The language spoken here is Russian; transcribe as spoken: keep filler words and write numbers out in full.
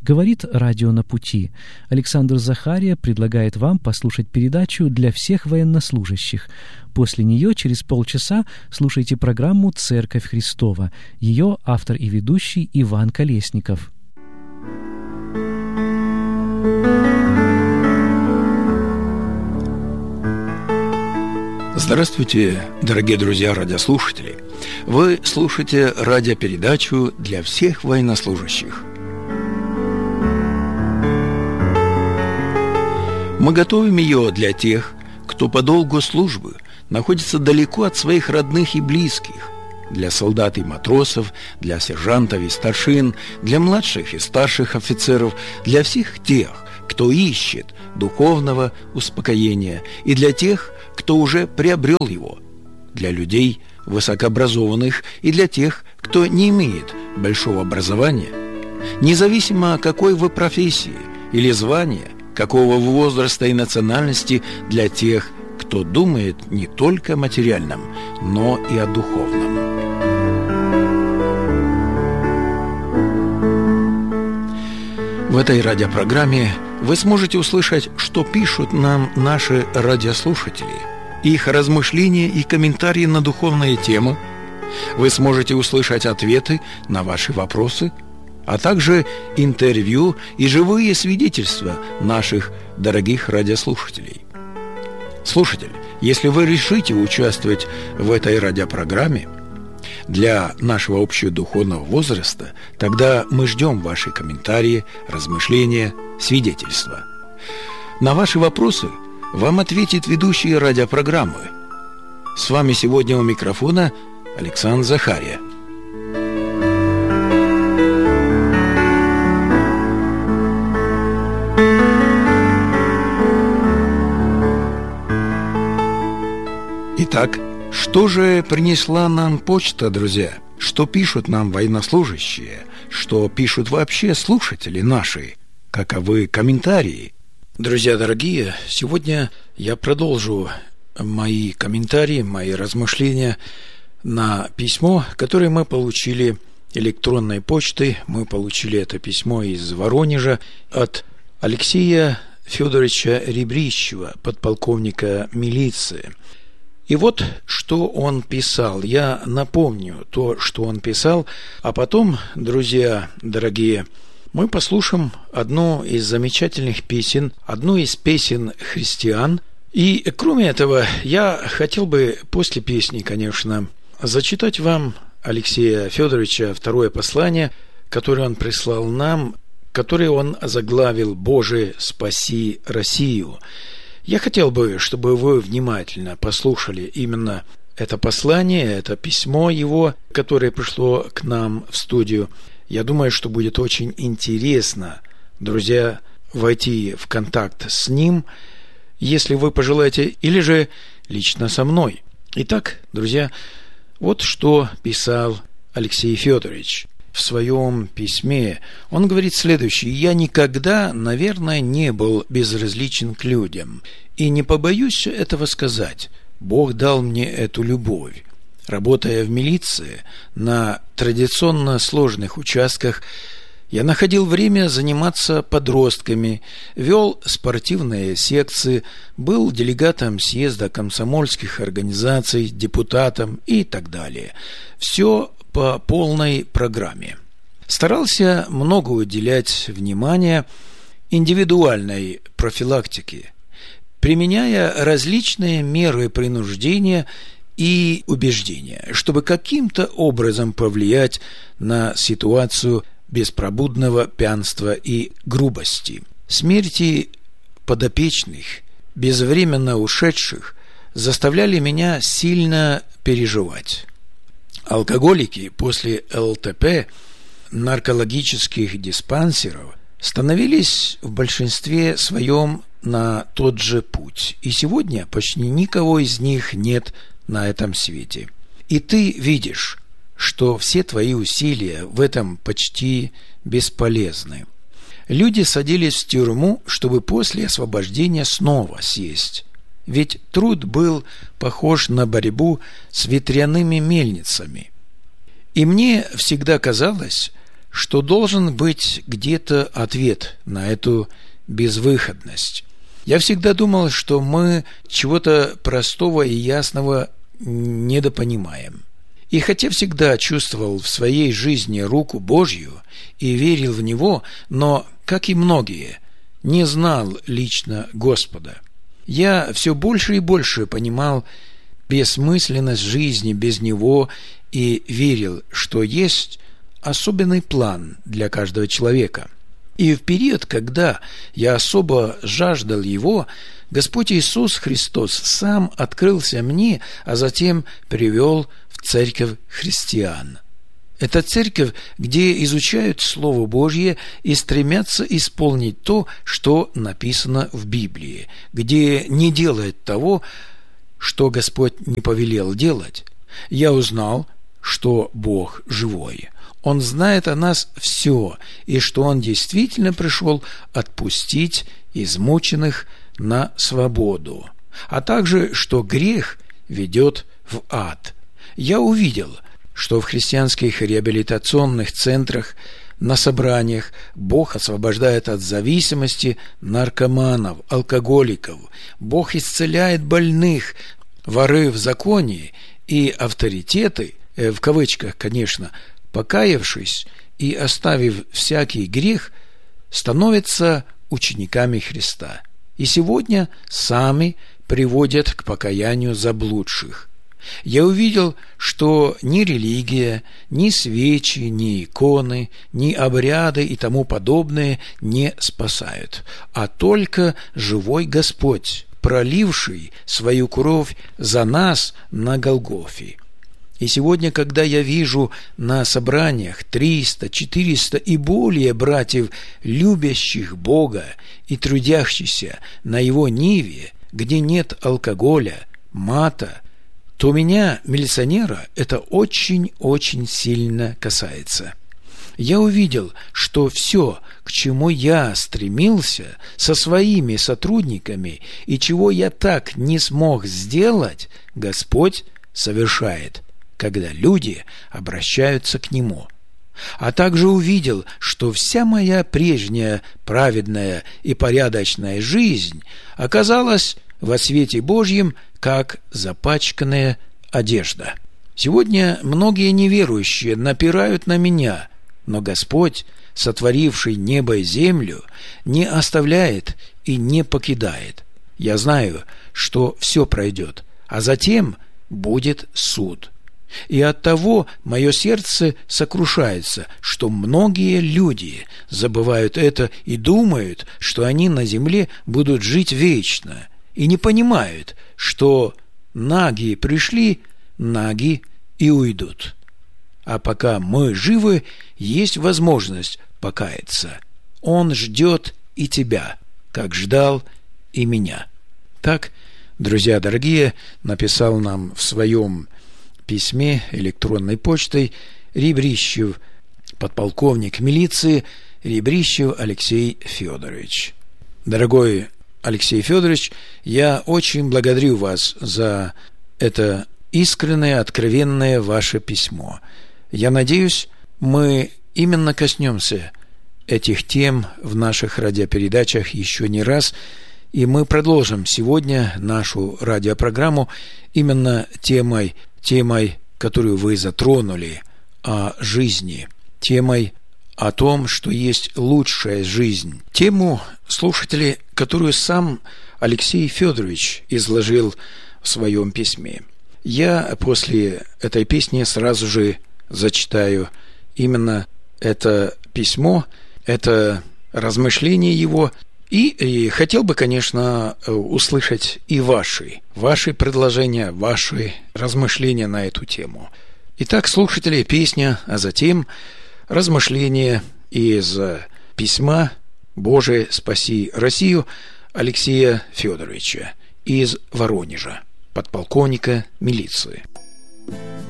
Говорит радио «На пути». Александр Захария предлагает вам послушать передачу для всех военнослужащих. После нее через полчаса слушайте программу «Церковь Христова». Ее автор и ведущий Иван Колесников. Здравствуйте, дорогие друзья радиослушатели! Вы слушаете радиопередачу для всех военнослужащих. Мы готовим ее для тех, кто по долгу службы находится далеко от своих родных и близких, для солдат и матросов, для сержантов и старшин, для младших и старших офицеров, для всех тех, кто ищет духовного успокоения, и для тех, кто уже приобрел его, для людей высокообразованных и для тех, кто не имеет большого образования, независимо какой вы профессии или звания, какого возраста и национальности, для тех, кто думает не только о материальном, но и о духовном. В этой радиопрограмме вы сможете услышать, что пишут нам наши радиослушатели, их размышления и комментарии на духовные темы. Вы сможете услышать ответы на ваши вопросы, а также интервью и живые свидетельства наших дорогих радиослушателей. Слушатель, если вы решите участвовать в этой радиопрограмме для нашего общего духовного возраста, тогда мы ждем ваши комментарии, размышления, свидетельства. На ваши вопросы вам ответит ведущий радиопрограммы. С вами сегодня у микрофона Александр Захария. Итак, что же принесла нам почта, друзья? Что пишут нам военнослужащие? Что пишут вообще слушатели наши? Каковы комментарии? Друзья дорогие, сегодня я продолжу мои комментарии, мои размышления на письмо, которое мы получили электронной почтой. Мы получили это письмо из Воронежа от Алексея Федоровича Ребрищева, подполковника милиции. И вот что он писал. Я напомню то, что он писал, а потом, друзья дорогие, мы послушаем одну из замечательных песен, одну из песен христиан. И кроме этого, я хотел бы после песни, конечно, зачитать вам Алексея Федоровича второе послание, которое он прислал нам, которое он заглавил «Боже, спаси Россию». Я хотел бы, чтобы вы внимательно послушали именно это послание, это письмо его, которое пришло к нам в студию. Я думаю, что будет очень интересно, друзья, войти в контакт с ним, если вы пожелаете, или же лично со мной. Итак, друзья, вот что писал Алексей Федорович. В своем письме он говорит следующее: «Я никогда, наверное, не был безразличен к людям, и не побоюсь этого сказать. Бог дал мне эту любовь. Работая в милиции на традиционно сложных участках, я находил время заниматься подростками, вел спортивные секции, был делегатом съезда комсомольских организаций, депутатом и так далее. Все по полной программе. Старался много уделять внимания индивидуальной профилактике, применяя различные меры принуждения и убеждения, чтобы каким-то образом повлиять на ситуацию беспробудного пьянства и грубости. Смерти подопечных, безвременно ушедших, заставляли меня сильно переживать. Алкоголики после эл тэ пэ, наркологических диспансеров, становились в большинстве своем на тот же путь, и сегодня почти никого из них нет на этом свете. И ты видишь, что все твои усилия в этом почти бесполезны. Люди садились в тюрьму, чтобы после освобождения снова сесть. Ведь труд был похож на борьбу с ветряными мельницами. И мне всегда казалось, что должен быть где-то ответ на эту безвыходность. Я всегда думал, что мы чего-то простого и ясного недопонимаем. И хотя всегда чувствовал в своей жизни руку Божью и верил в Него, но, как и многие, не знал лично Господа. Я все больше и больше понимал бессмысленность жизни без Него и верил, что есть особенный план для каждого человека. И в период, когда я особо жаждал Его, Господь Иисус Христос сам открылся мне, а затем привел в церковь христиан. Это церковь, где изучают Слово Божье и стремятся исполнить то, что написано в Библии, где не делают того, что Господь не повелел делать. Я узнал, что Бог живой. Он знает о нас все, и что Он действительно пришел отпустить измученных на свободу, а также, что грех ведет в ад. Я увидел, что в христианских реабилитационных центрах, на собраниях Бог освобождает от зависимости наркоманов, алкоголиков. Бог исцеляет больных. Воры в законе и авторитеты, в кавычках, конечно, покаявшись и оставив всякий грех, становятся учениками Христа. И сегодня сами приводят к покаянию заблудших. Я увидел, что ни религия, ни свечи, ни иконы, ни обряды и тому подобное не спасают, а только живой Господь, проливший свою кровь за нас на Голгофе. И сегодня, когда я вижу на собраниях триста, четыреста и более братьев, любящих Бога и трудящихся на Его ниве, где нет алкоголя, мата, то меня, милиционера, это очень-очень сильно касается. Я увидел, что все, к чему я стремился со своими сотрудниками и чего я так не смог сделать, Господь совершает, когда люди обращаются к Нему. А также увидел, что вся моя прежняя праведная и порядочная жизнь оказалась во свете Божьем, как запачканная одежда. Сегодня многие неверующие напирают на меня, но Господь, сотворивший небо и землю, не оставляет и не покидает. Я знаю, что все пройдет, а затем будет суд. И оттого мое сердце сокрушается, что многие люди забывают это и думают, что они на земле будут жить вечно, и не понимают, что наги пришли, наги и уйдут. А пока мы живы, есть возможность покаяться. Он ждет и тебя, как ждал и меня. Так, друзья дорогие, написал нам в своем письме электронной почтой Ребрищев, подполковник милиции Ребрищев Алексей Федорович. Дорогой Алексей Федорович, я очень благодарю вас за это искреннее, откровенное ваше письмо. Я надеюсь, мы именно коснемся этих тем в наших радиопередачах еще не раз, и мы продолжим сегодня нашу радиопрограмму именно темой, темой, которую вы затронули, о жизни, темой о том, что есть лучшая жизнь. Тему, слушатели, которую сам Алексей Федорович изложил в своем письме. Я после этой песни сразу же зачитаю именно это письмо, это размышление его, и, и хотел бы, конечно, услышать и ваши, ваши предложения, ваши размышления на эту тему. Итак, слушатели, песня, а затем размышления из письма «Боже, спаси Россию» Алексея Федоровича из Воронежа, подполковника милиции.